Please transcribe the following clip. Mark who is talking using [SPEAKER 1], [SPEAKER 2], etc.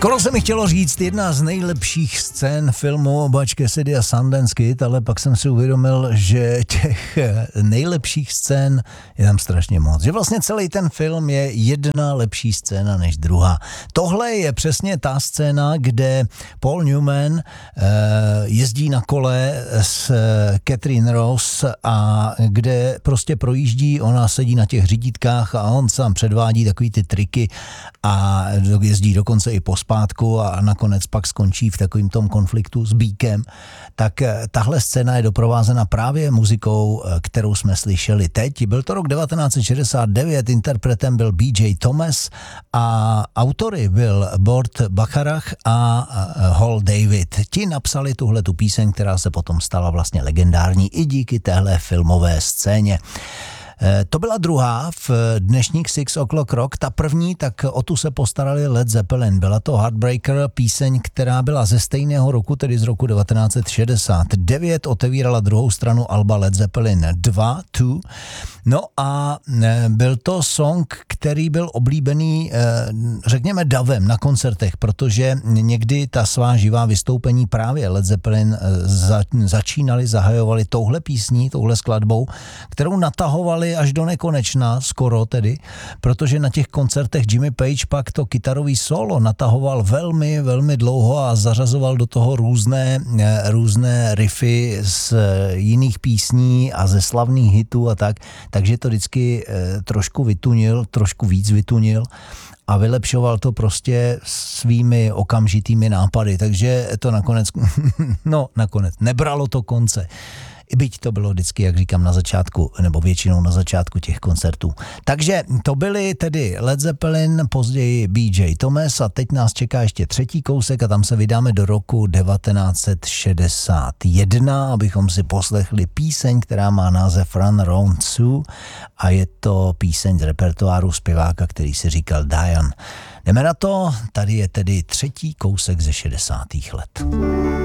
[SPEAKER 1] Skoro se mi chtělo říct jedna z nejlepších scén filmu Butch Cassidy a Sundance Kid, ale pak jsem si uvědomil, že těch nejlepších scén je tam strašně moc. Že vlastně celý ten film je jedna lepší scéna než druhá. Tohle je přesně ta scéna, kde Paul Newman jezdí na kole s Catherine Rose a kde prostě projíždí, ona sedí na těch řídítkách a on sám předvádí takový ty triky a jezdí dokonce i pospátku a nakonec pak skončí v takovým tom konfliktu s Beakem. Tak tahle scéna je doprovázena právě muzikou, kterou jsme slyšeli teď. Byl to rok 1969, interpretem byl B.J. Thomas a autory byl Burt Bacharach a Hal David. Ti napsali tuhletu píseň, která se potom stala vlastně legendární i díky téhle filmové scéně. To byla druhá v dnešních 6 O'Clock Rock. Ta první, tak o tu se postarali Led Zeppelin. Byla to Heartbreaker, píseň, která byla ze stejného roku, tedy z roku 1969. Otevírala druhou stranu alba Led Zeppelin 2. No a byl to song, který byl oblíbený, řekněme, davem na koncertech, protože někdy ta svá živá vystoupení právě Led Zeppelin zahajovali touhle písní, touhle skladbou, kterou natahovali až do nekonečna, skoro tedy, protože na těch koncertech Jimmy Page pak to kytarový solo natahoval velmi, velmi dlouho a zařazoval do toho různé riffy z jiných písní a ze slavných hitů a tak, takže to vždycky trošku víc vytunil a vylepšoval to prostě svými okamžitými nápady, takže to nakonec nebralo to konce. Byť to bylo vždycky, jak říkám, na začátku, nebo většinou na začátku těch koncertů. Takže to byly tedy Led Zeppelin, později B.J. Thomas a teď nás čeká ještě třetí kousek a tam se vydáme do roku 1961, abychom si poslechli píseň, která má název Run Around Sue a je to píseň z repertoáru zpěváka, který si říkal Diane. Jdeme na to, tady je tedy třetí kousek ze 60. let.